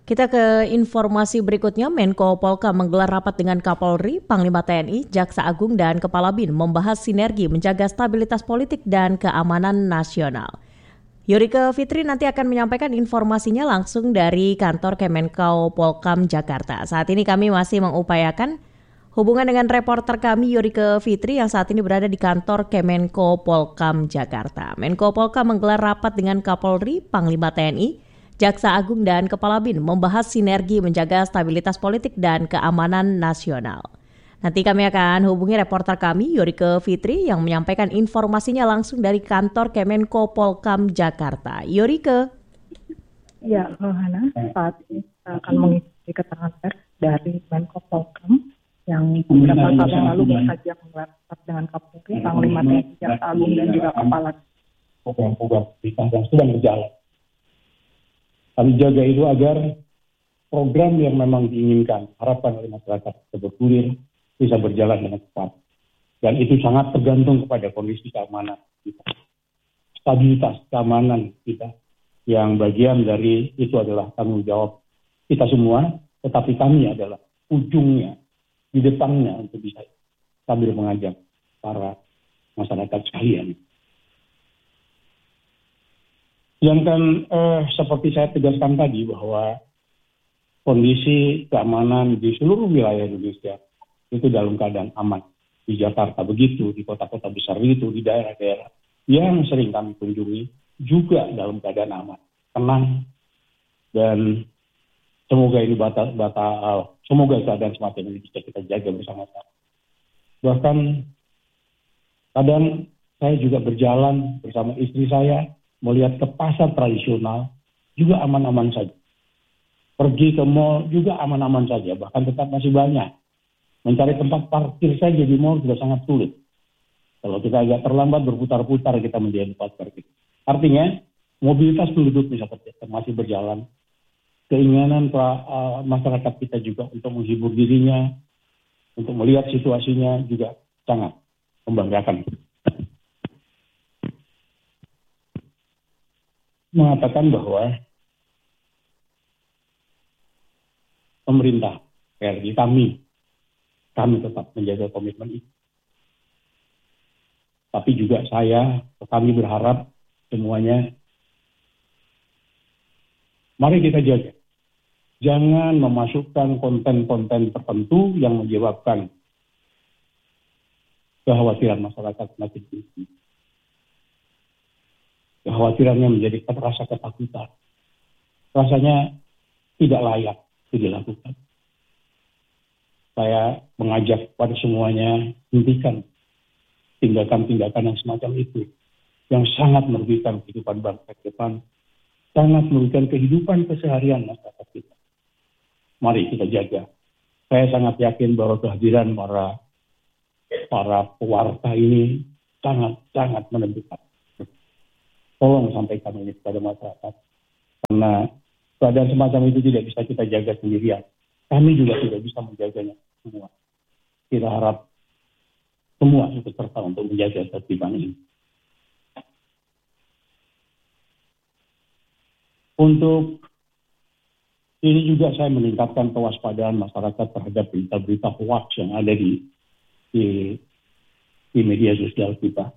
Kita ke informasi berikutnya. Menko Polkam menggelar rapat dengan Kapolri, Panglima TNI, Jaksa Agung, dan Kepala BIN membahas sinergi menjaga stabilitas politik dan keamanan nasional. Yorike Fitri nanti akan menyampaikan informasinya langsung dari kantor Kemenko Polkam Jakarta. Saat ini kami masih mengupayakan hubungan dengan reporter kami Yorike Fitri yang saat ini berada di kantor Kemenko Polkam Jakarta. Menko Polkam menggelar rapat dengan Kapolri, Panglima TNI, Jaksa Agung, dan Kepala BIN membahas sinergi menjaga stabilitas politik dan keamanan nasional. Nanti kami akan hubungi reporter kami Yorike Fitri yang menyampaikan informasinya langsung dari kantor Kemenko Polkam Jakarta. Yorike. Ya, Hana, saat ini kita akan mengikuti keterangan pers dari Menko Polkam yang beberapa saat yang lalu baru saja menggelar rapat dengan Kapolri, Panglima TNI, Jaksa Agung, dan juga Kepala. Program-program yang sedang berjalan. Kami jaga itu agar program yang memang diinginkan, harapan oleh masyarakat bergulir, bisa berjalan dengan cepat. Dan itu sangat tergantung kepada kondisi keamanan kita. Stabilitas keamanan kita. Yang bagian dari itu adalah tanggung jawab kita semua, tetapi kami adalah ujungnya, di depannya untuk bisa sambil mengajak para masyarakat sekalian. Yang kan seperti saya tegaskan tadi bahwa kondisi keamanan di seluruh wilayah Indonesia itu dalam keadaan aman. Di Jakarta begitu, di kota-kota besar itu, di daerah-daerah yang sering kami kunjungi juga dalam keadaan aman, tenang, dan semoga ini semoga keadaan semacam ini bisa kita jaga bersama-sama. Bahkan kadang saya juga berjalan bersama istri saya melihat ke pasar tradisional juga aman-aman saja. Pergi ke mal juga aman-aman saja, bahkan tetap masih banyak. Mencari tempat parkir saja di mal sudah sangat sulit. Kalau kita agak terlambat berputar-putar kita menjadi tempat parkir. Artinya mobilitas penduduk masih berjalan. Keinginan masyarakat kita juga untuk menghibur dirinya, untuk melihat situasinya juga sangat membanggakan. Mengatakan bahwa pemerintah RI kami tetap menjaga komitmen itu. Tapi juga kami berharap semuanya, mari kita jaga. Jangan memasukkan konten-konten tertentu yang menyebabkan kekhawatiran masyarakat semakin tinggi. Kekhawatirannya menjadi rasa ketakutan. Rasanya tidak layak itu dilakukan. Saya mengajak pada semuanya, hentikan tindakan-tindakan yang semacam itu. Yang sangat merugikan kehidupan bangsa ke depan. Sangat merugikan kehidupan keseharian masyarakat kita. Mari kita jaga. Saya sangat yakin bahwa kehadiran para pewarta ini sangat menentukan. Tolong sampaikan ini kepada masyarakat. Karena keadaan semacam itu tidak bisa kita jaga sendirian. Kami juga tidak bisa menjaganya semua. Kita harap semua ikut serta untuk menjaga ketertiban ini. Untuk ini juga saya meningkatkan kewaspadaan masyarakat terhadap berita-berita hoax yang ada di media sosial kita.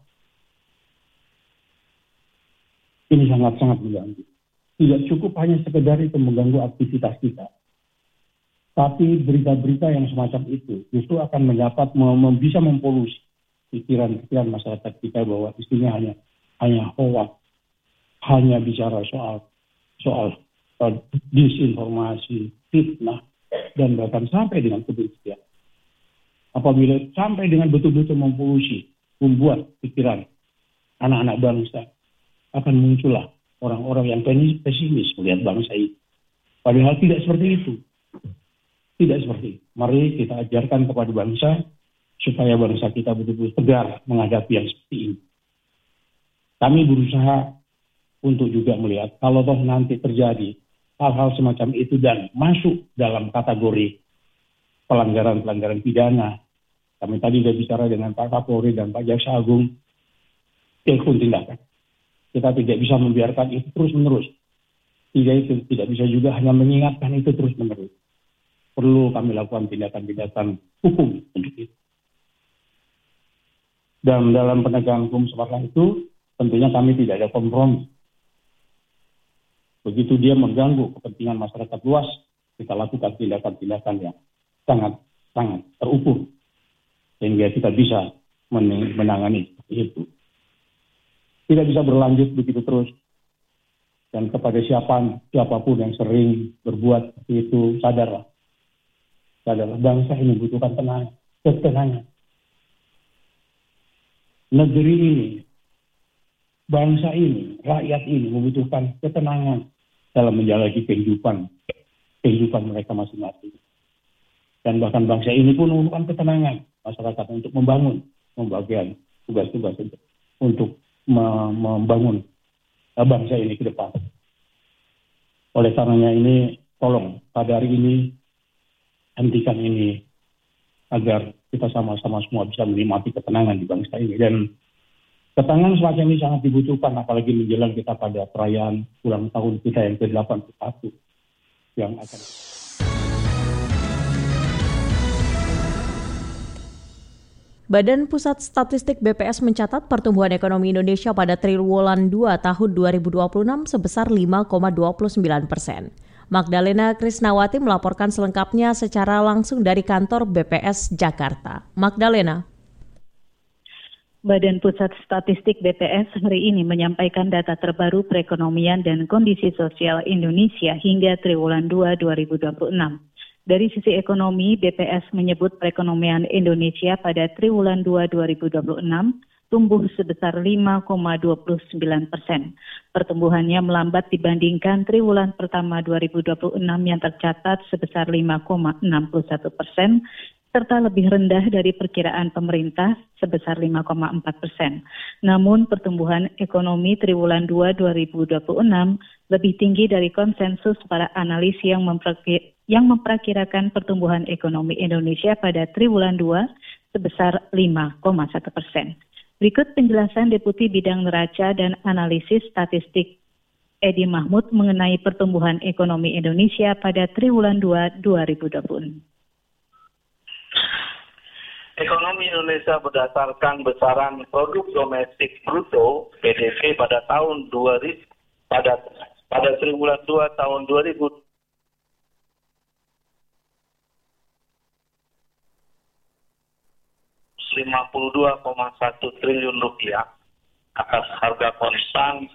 Ini sangat-sangat mengganggu. Tidak cukup hanya sekedar itu mengganggu aktivitas kita. Tapi berita-berita yang semacam itu justru akan bisa mempolusi pikiran masyarakat kita bahwa isinya hanya hoax, hanya bicara soal disinformasi, fitnah, dan bahkan sampai dengan kebencian. Apabila sampai dengan betul-betul mempolusi, membuat pikiran anak-anak bangsa, akan muncullah orang-orang yang pesimis melihat bangsa ini. Padahal tidak seperti itu. Tidak seperti itu. Mari kita ajarkan kepada bangsa supaya bangsa kita betul-betul tegar menghadapi yang seperti ini. Kami berusaha untuk juga melihat kalau toh nanti terjadi hal-hal semacam itu dan masuk dalam kategori pelanggaran-pelanggaran pidana. Kami tadi sudah bicara dengan Pak Kapolri dan Pak Jaksa Agung. Telepon tindakan. Kita tidak bisa membiarkan itu terus-menerus. Tidak bisa juga hanya mengingatkan itu terus-menerus. Perlu kami lakukan tindakan-tindakan hukum untuk itu. Dan dalam penegakan hukum seperti itu, tentunya kami tidak ada kompromi. Begitu dia mengganggu kepentingan masyarakat luas, kita lakukan tindakan-tindakan yang sangat terukur, sehingga kita bisa menangani itu. Tidak bisa berlanjut begitu terus. Dan kepada siapapun yang sering berbuat seperti itu, sadarlah bangsa ini membutuhkan ketenangan. Negeri ini, bangsa ini, rakyat ini membutuhkan ketenangan dalam menjalani kehidupan mereka masing-masing. Dan bahkan bangsa ini pun membutuhkan ketenangan masyarakat untuk membagikan tugas-tugas untuk membangun bangsa ini ke depan. Oleh karenanya ini, tolong sadari ini, hentikan ini, agar kita sama-sama semua bisa menikmati ketenangan di bangsa ini. Dan ketenangan semacam ini sangat dibutuhkan, apalagi menjelang kita pada perayaan ulang tahun kita yang ke-81 yang akan... Badan Pusat Statistik BPS mencatat pertumbuhan ekonomi Indonesia pada triwulan 2 tahun 2026 sebesar 5,29%. Magdalena Krisnawati melaporkan selengkapnya secara langsung dari kantor BPS Jakarta. Magdalena. Badan Pusat Statistik BPS hari ini menyampaikan data terbaru perekonomian dan kondisi sosial Indonesia hingga triwulan 2 2026. Dari sisi ekonomi, BPS menyebut perekonomian Indonesia pada triwulan 2 2026 tumbuh sebesar 5,29%. Pertumbuhannya melambat dibandingkan triwulan pertama 2026 yang tercatat sebesar 5,61%, serta lebih rendah dari perkiraan pemerintah sebesar 5,4%. Namun pertumbuhan ekonomi triwulan 2 2026 lebih tinggi dari konsensus para analis yang memperkirakan pertumbuhan ekonomi Indonesia pada triwulan 2 sebesar 5,1%. Berikut penjelasan Deputi Bidang Neraca dan Analisis Statistik Edi Mahmud mengenai pertumbuhan ekonomi Indonesia pada triwulan 2 2026. Ekonomi Indonesia berdasarkan besaran produk domestik bruto (PDB) pada tahun 2000 pada triwulan 2 tahun 2000 52,1 triliun rupiah atas harga konstan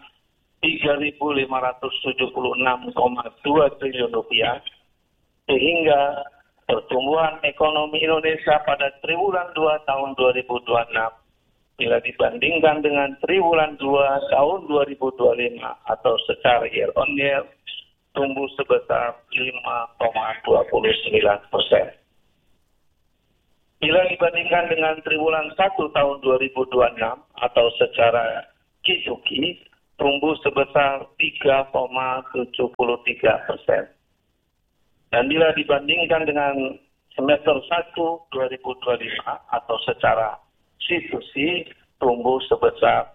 3.576,2 triliun rupiah, sehingga pertumbuhan ekonomi Indonesia pada triwulan 2 tahun 2026 bila dibandingkan dengan triwulan 2 tahun 2025 atau secara year on year tumbuh sebesar 5,29%. Bila dibandingkan dengan triwulan 1 tahun 2026 atau secara Q-to-Q tumbuh sebesar 3,73%. Dan bila dibandingkan dengan semester 1 2025 atau secara C-to-C tumbuh sebesar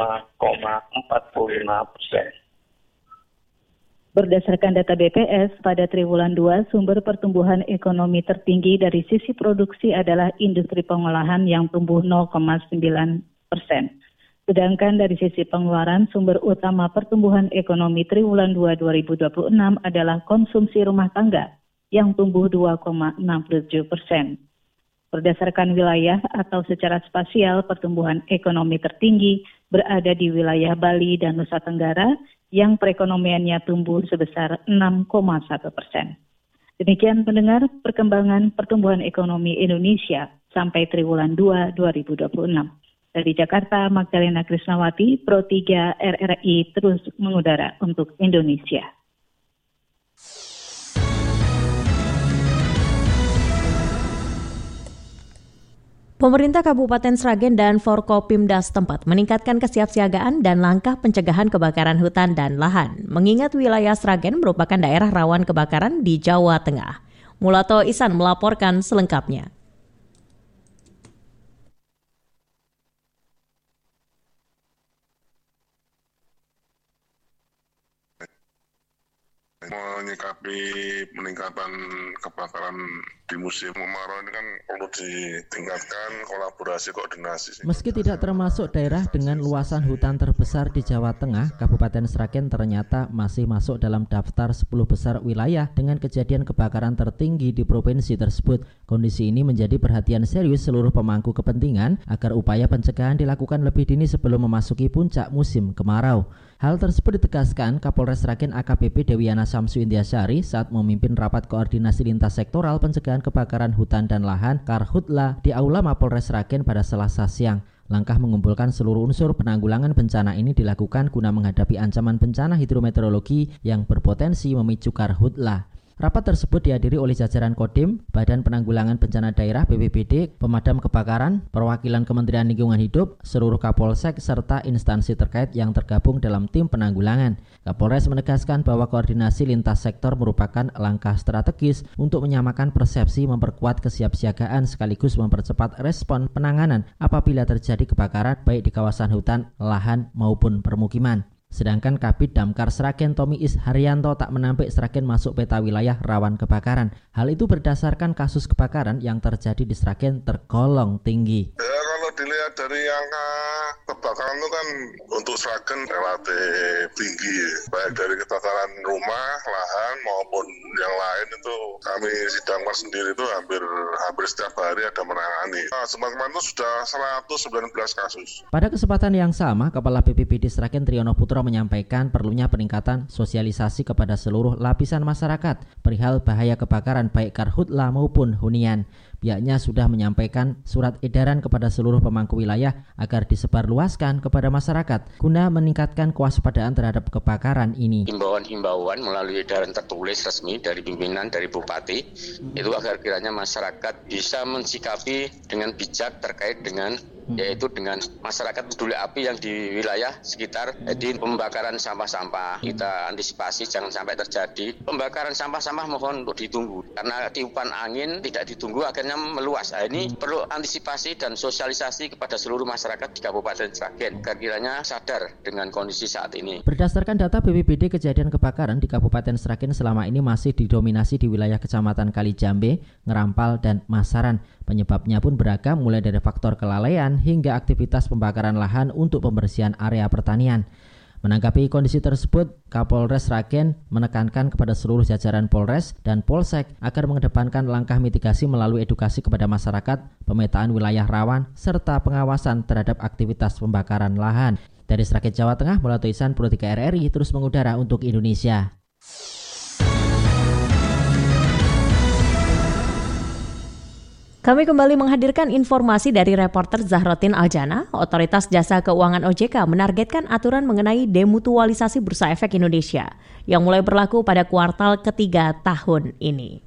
5,45%. Berdasarkan data BPS, pada triwulan 2, sumber pertumbuhan ekonomi tertinggi dari sisi produksi adalah industri pengolahan yang tumbuh 0,9%. Sedangkan dari sisi pengeluaran, sumber utama pertumbuhan ekonomi triwulan 2 2026 adalah konsumsi rumah tangga yang tumbuh 2,67%. Berdasarkan wilayah atau secara spasial, pertumbuhan ekonomi tertinggi berada di wilayah Bali dan Nusa Tenggara yang perekonomiannya tumbuh sebesar 6,1%. Demikian pendengar perkembangan pertumbuhan ekonomi Indonesia sampai triwulan 2 2026. Dari Jakarta, Magdalena Krisnawati, Pro 3 RRI terus mengudara untuk Indonesia. Pemerintah Kabupaten Sragen dan Forkopimda setempat meningkatkan kesiapsiagaan dan langkah pencegahan kebakaran hutan dan lahan, mengingat wilayah Sragen merupakan daerah rawan kebakaran di Jawa Tengah. Mulato Ihsan melaporkan selengkapnya. menyikapi peningkatan kebakaran di musim kemarau ini kan perlu ditingkatkan kolaborasi koordinasi. Meski tidak termasuk daerah dengan luasan hutan terbesar di Jawa Tengah, Kabupaten Sragen ternyata masih masuk dalam daftar 10 besar wilayah dengan kejadian kebakaran tertinggi di provinsi tersebut. Kondisi ini menjadi perhatian serius seluruh pemangku kepentingan agar upaya pencegahan dilakukan lebih dini sebelum memasuki puncak musim kemarau. Hal tersebut ditegaskan Kapolres Sragen AKBP Dewiana Samsu Intiasari saat memimpin rapat koordinasi lintas sektoral pencegahan kebakaran hutan dan lahan Karhutla di Aula Mapolres Sragen pada Selasa siang. Langkah mengumpulkan seluruh unsur penanggulangan bencana ini dilakukan guna menghadapi ancaman bencana hidrometeorologi yang berpotensi memicu Karhutla. Rapat tersebut dihadiri oleh jajaran Kodim, Badan Penanggulangan Bencana Daerah BPBD, pemadam kebakaran, perwakilan Kementerian Lingkungan Hidup, seluruh Kapolsek, serta instansi terkait yang tergabung dalam tim penanggulangan. Kapolres menegaskan bahwa koordinasi lintas sektor merupakan langkah strategis untuk menyamakan persepsi, memperkuat kesiapsiagaan sekaligus mempercepat respon penanganan apabila terjadi kebakaran baik di kawasan hutan, lahan maupun permukiman. Sedangkan Kabid Damkar Sragen Tommy Is Haryanto tak menampik Sragen masuk peta wilayah rawan kebakaran. Hal itu berdasarkan kasus kebakaran yang terjadi di Sragen tergolong tinggi. Kalau dilihat dari angka kebakaran itu kan untuk Sragen relatif tinggi, baik dari kebakaran rumah, lahan maupun yang lain itu kami Sidangmar sendiri itu hampir setiap hari ada menangani. Kemarin itu sudah 119 kasus. Pada kesempatan yang sama, Kepala BPBD Sragen Triyono Putro menyampaikan perlunya peningkatan sosialisasi kepada seluruh lapisan masyarakat perihal bahaya kebakaran baik karhutla maupun hunian. Pihaknya sudah menyampaikan surat edaran kepada seluruh pemangku wilayah agar disebarluaskan kepada masyarakat guna meningkatkan kewaspadaan terhadap kebakaran ini. Himbauan melalui edaran tertulis resmi dari pimpinan dari Bupati itu agar kiranya masyarakat bisa mensikapi dengan bijak terkait dengan yaitu dengan masyarakat peduli api yang di wilayah sekitar. Jadi pembakaran sampah-sampah kita antisipasi jangan sampai terjadi. Pembakaran sampah-sampah mohon untuk ditunggu karena tiupan angin tidak ditunggu akhirnya meluas. Nah, ini perlu antisipasi dan sosialisasi kepada seluruh masyarakat di Kabupaten Sragen agar kiranya sadar dengan kondisi saat ini. Berdasarkan data BPBD, kejadian kebakaran di Kabupaten Sragen selama ini masih didominasi di wilayah Kecamatan Kalijambe, Ngerampal, dan Masaran. Penyebabnya pun beragam mulai dari faktor kelalaian hingga aktivitas pembakaran lahan untuk pembersihan area pertanian. Menanggapi kondisi tersebut, Kapolres Sragen menekankan kepada seluruh jajaran Polres dan Polsek agar mengedepankan langkah mitigasi melalui edukasi kepada masyarakat, pemetaan wilayah rawan, serta pengawasan terhadap aktivitas pembakaran lahan. Dari Sragen, Jawa Tengah, Mulai Tuisan Pro 3 RRI terus mengudara untuk Indonesia. Kami kembali menghadirkan informasi dari reporter Zahrotin Aljana. Otoritas Jasa Keuangan OJK menargetkan aturan mengenai demutualisasi Bursa Efek Indonesia yang mulai berlaku pada kuartal ketiga tahun ini.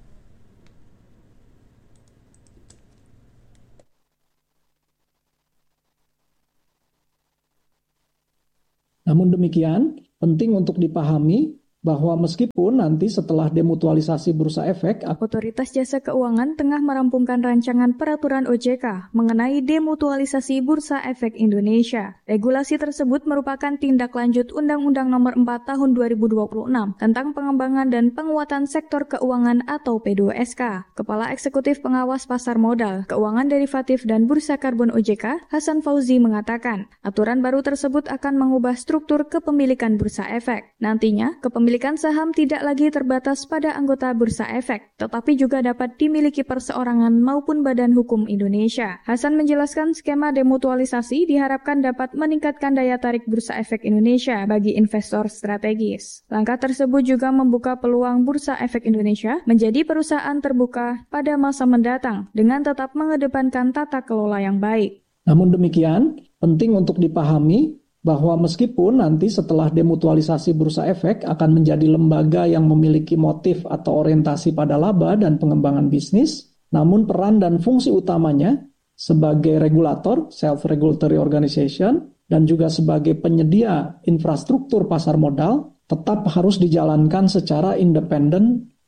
Namun demikian, penting untuk dipahami bahwa meskipun nanti setelah demutualisasi Bursa Efek, Otoritas Jasa Keuangan tengah merampungkan rancangan peraturan OJK mengenai demutualisasi Bursa Efek Indonesia. Regulasi tersebut merupakan tindak lanjut Undang-Undang Nomor 4 Tahun 2026 tentang pengembangan dan penguatan sektor keuangan atau P2SK. Kepala Eksekutif Pengawas Pasar Modal, Keuangan Derivatif dan Bursa Karbon OJK, Hasan Fauzi mengatakan, aturan baru tersebut akan mengubah struktur kepemilikan Bursa Efek. Nantinya, kepemilikan saham tidak lagi terbatas pada anggota Bursa Efek, tetapi juga dapat dimiliki perseorangan maupun badan hukum Indonesia. Hasan menjelaskan skema demutualisasi diharapkan dapat meningkatkan daya tarik Bursa Efek Indonesia bagi investor strategis. Langkah tersebut juga membuka peluang Bursa Efek Indonesia menjadi perusahaan terbuka pada masa mendatang dengan tetap mengedepankan tata kelola yang baik. Namun demikian, penting untuk dipahami bahwa meskipun nanti setelah demutualisasi Bursa Efek akan menjadi lembaga yang memiliki motif atau orientasi pada laba dan pengembangan bisnis, namun peran dan fungsi utamanya sebagai regulator, self-regulatory organization, dan juga sebagai penyedia infrastruktur pasar modal tetap harus dijalankan secara independen,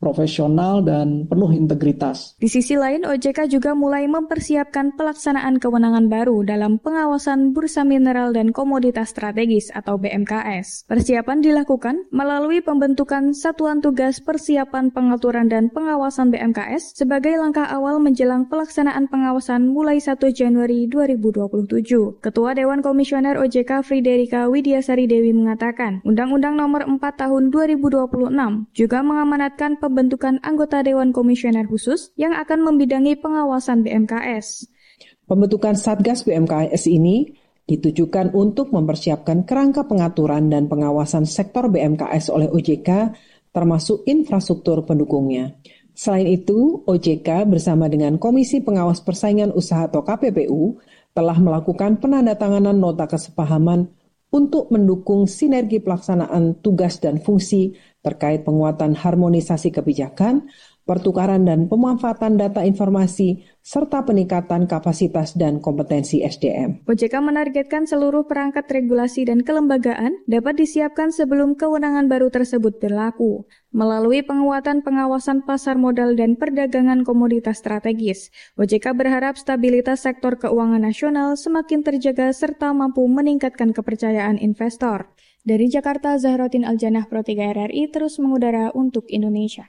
profesional, dan penuh integritas. Di sisi lain, OJK juga mulai mempersiapkan pelaksanaan kewenangan baru dalam pengawasan Bursa Mineral dan Komoditas Strategis atau BMKS. Persiapan dilakukan melalui pembentukan Satuan Tugas Persiapan Pengaturan dan Pengawasan BMKS sebagai langkah awal menjelang pelaksanaan pengawasan mulai 1 Januari 2027. Ketua Dewan Komisioner OJK Friderika Widiasari Dewi mengatakan, Undang-Undang Nomor 4 Tahun 2026 juga mengamanatkan pembentukan anggota Dewan Komisioner khusus yang akan membidangi pengawasan BMKS. Pembentukan Satgas BMKS ini ditujukan untuk mempersiapkan kerangka pengaturan dan pengawasan sektor BMKS oleh OJK, termasuk infrastruktur pendukungnya. Selain itu, OJK bersama dengan Komisi Pengawas Persaingan Usaha atau KPPU telah melakukan penandatanganan nota kesepahaman untuk mendukung sinergi pelaksanaan tugas dan fungsi terkait penguatan harmonisasi kebijakan, pertukaran dan pemanfaatan data informasi, serta peningkatan kapasitas dan kompetensi SDM. OJK menargetkan seluruh perangkat regulasi dan kelembagaan dapat disiapkan sebelum kewenangan baru tersebut berlaku. Melalui penguatan pengawasan pasar modal dan perdagangan komoditas strategis, OJK berharap stabilitas sektor keuangan nasional semakin terjaga serta mampu meningkatkan kepercayaan investor. Dari Jakarta, Zahrotin Aljanah, Pro 3 RRI terus mengudara untuk Indonesia.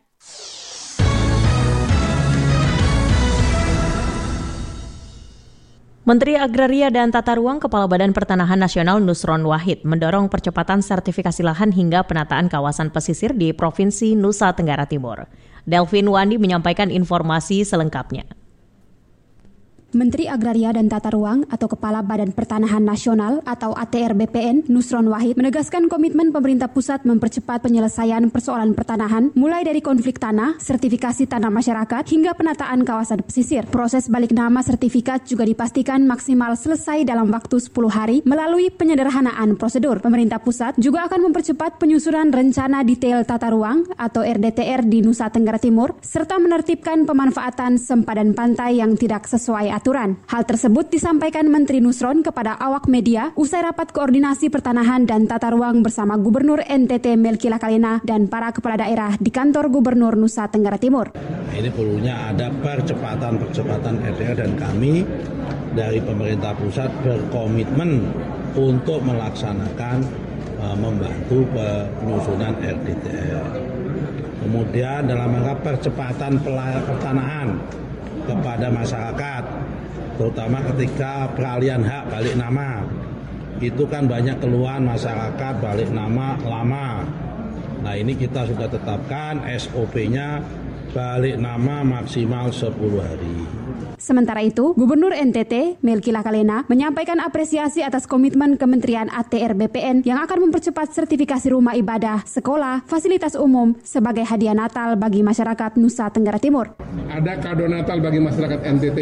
Menteri Agraria dan Tata Ruang Kepala Badan Pertanahan Nasional Nusron Wahid mendorong percepatan sertifikasi lahan hingga penataan kawasan pesisir di Provinsi Nusa Tenggara Timur. Delvin Wandi menyampaikan informasi selengkapnya. Menteri Agraria dan Tata Ruang atau Kepala Badan Pertanahan Nasional atau ATR BPN Nusron Wahid menegaskan komitmen pemerintah pusat mempercepat penyelesaian persoalan pertanahan mulai dari konflik tanah, sertifikasi tanah masyarakat hingga penataan kawasan pesisir. Proses balik nama sertifikat juga dipastikan maksimal selesai dalam waktu 10 hari melalui penyederhanaan prosedur. Pemerintah pusat juga akan mempercepat penyusunan rencana detail tata ruang atau RDTR di Nusa Tenggara Timur serta menertibkan pemanfaatan sempadan pantai yang tidak sesuai aturan. Hal tersebut disampaikan Menteri Nusron kepada awak media usai rapat koordinasi pertanahan dan tata ruang bersama Gubernur NTT Melki Lakalina dan para kepala daerah di kantor Gubernur Nusa Tenggara Timur. Ini perlunya ada percepatan RDTR dan kami dari pemerintah pusat berkomitmen untuk melaksanakan membantu penyusunan RDTR. Kemudian dalam rangka percepatan pertanahan kepada masyarakat, terutama ketika peralihan hak balik nama, itu kan banyak keluhan masyarakat balik nama lama. Nah ini kita sudah tetapkan SOP-nya balik nama maksimal 10 hari. Sementara itu, Gubernur NTT Melki Lakalina menyampaikan apresiasi atas komitmen Kementerian ATR BPN yang akan mempercepat sertifikasi rumah ibadah, sekolah, fasilitas umum sebagai hadiah Natal bagi masyarakat Nusa Tenggara Timur. Ada kado Natal bagi masyarakat NTT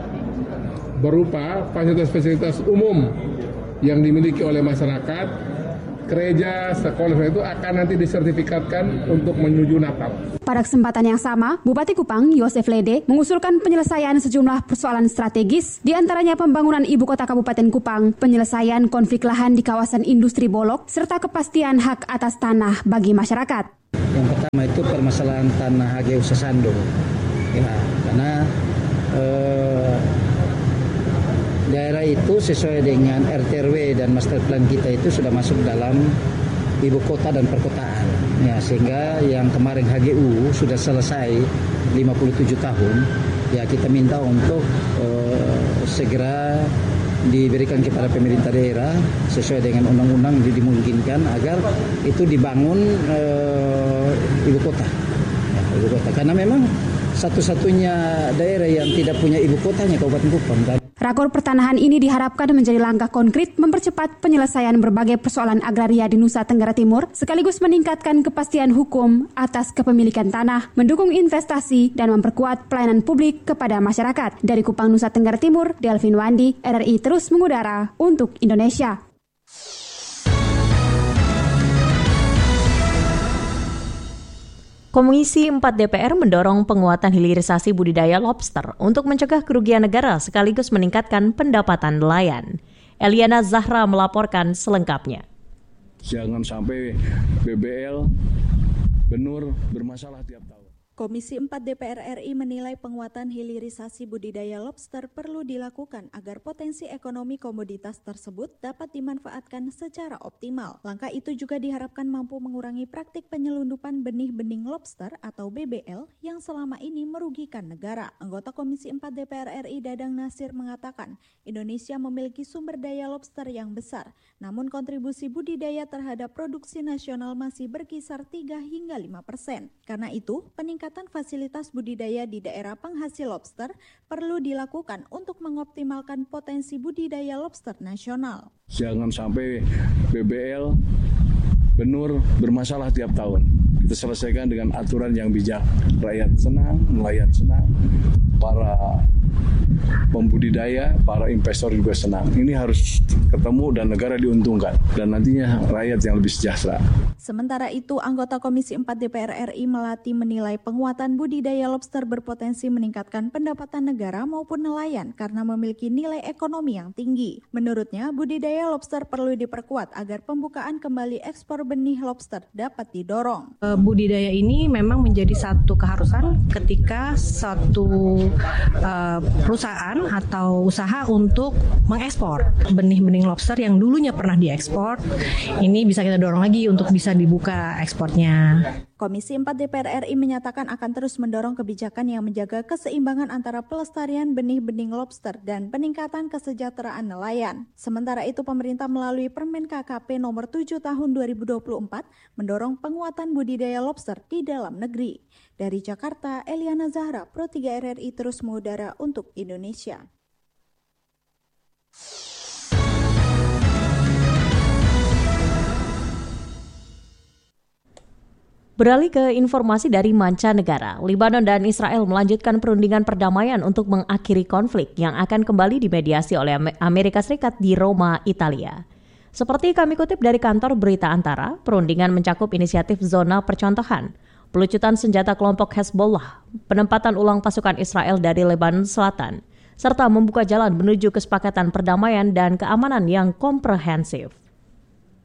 berupa fasilitas-fasilitas umum yang dimiliki oleh masyarakat. Gereja, sekolah itu akan nanti disertifikatkan untuk menuju Natal. Pada kesempatan yang sama, Bupati Kupang Yosef Lede mengusulkan penyelesaian sejumlah persoalan strategis, di antaranya pembangunan ibu kota Kabupaten Kupang, penyelesaian konflik lahan di kawasan industri Bolok, serta kepastian hak atas tanah bagi masyarakat. Yang pertama itu permasalahan tanah HGU Sesando, ya, karena daerah itu sesuai dengan RT/RW dan master plan kita itu sudah masuk dalam ibu kota dan perkotaan. Ya, sehingga yang kemarin HGU sudah selesai 57 tahun, ya kita minta untuk segera diberikan kepada pemerintah daerah sesuai dengan undang-undang dimungkinkan agar itu dibangun ibu kota. Ya, ibu kota. Karena memang satu-satunya daerah yang tidak punya ibu kotanya Kabupaten Kupang. Rakor pertanahan ini diharapkan menjadi langkah konkret mempercepat penyelesaian berbagai persoalan agraria di Nusa Tenggara Timur, sekaligus meningkatkan kepastian hukum atas kepemilikan tanah, mendukung investasi, dan memperkuat pelayanan publik kepada masyarakat. Dari Kupang, Nusa Tenggara Timur, Delvin Wandi, RRI terus mengudara untuk Indonesia. Komisi 4 DPR mendorong penguatan hilirisasi budidaya lobster untuk mencegah kerugian negara sekaligus meningkatkan pendapatan nelayan. Eliana Zahra melaporkan selengkapnya. Jangan sampai BBL benur bermasalah tiap tahun. Komisi 4 DPR RI menilai penguatan hilirisasi budidaya lobster perlu dilakukan agar potensi ekonomi komoditas tersebut dapat dimanfaatkan secara optimal. Langkah itu juga diharapkan mampu mengurangi praktik penyelundupan benih-bening lobster atau BBL yang selama ini merugikan negara. Anggota Komisi 4 DPR RI Dadang Nasir mengatakan, Indonesia memiliki sumber daya lobster yang besar, namun kontribusi budidaya terhadap produksi nasional masih berkisar 3 hingga 5%. Karena itu, peningkatan fasilitas budidaya di daerah penghasil lobster perlu dilakukan untuk mengoptimalkan potensi budidaya lobster nasional. Jangan sampai BBL, benur bermasalah tiap tahun. Kita selesaikan dengan aturan yang bijak. Rakyat senang, nelayan senang, para pembudidaya, para investor juga senang. Ini harus ketemu dan negara diuntungkan. Dan nantinya rakyat yang lebih sejahtera. Sementara itu, anggota Komisi 4 DPR RI Melati menilai penguatan budidaya lobster berpotensi meningkatkan pendapatan negara maupun nelayan karena memiliki nilai ekonomi yang tinggi. Menurutnya, budidaya lobster perlu diperkuat agar pembukaan kembali ekspor benih lobster dapat didorong. Budidaya ini memang menjadi satu keharusan ketika satu perusahaan atau usaha untuk mengekspor benih-benih lobster yang dulunya pernah diekspor. Ini bisa kita dorong lagi untuk bisa dibuka ekspornya. Komisi 4 DPR RI menyatakan akan terus mendorong kebijakan yang menjaga keseimbangan antara pelestarian benih-benih lobster dan peningkatan kesejahteraan nelayan. Sementara itu, pemerintah melalui Permen KKP nomor 7 tahun 2024 mendorong penguatan budidaya lobster di dalam negeri. Dari Jakarta, Eliana Zahra, Pro 3 RRI terus mengudara untuk Indonesia. Beralih ke informasi dari mancanegara, Lebanon dan Israel melanjutkan perundingan perdamaian untuk mengakhiri konflik yang akan kembali dimediasi oleh Amerika Serikat di Roma, Italia. Seperti kami kutip dari kantor Berita Antara, perundingan mencakup inisiatif zona percontohan, pelucutan senjata kelompok Hezbollah, penempatan ulang pasukan Israel dari Lebanon Selatan, serta membuka jalan menuju kesepakatan perdamaian dan keamanan yang komprehensif.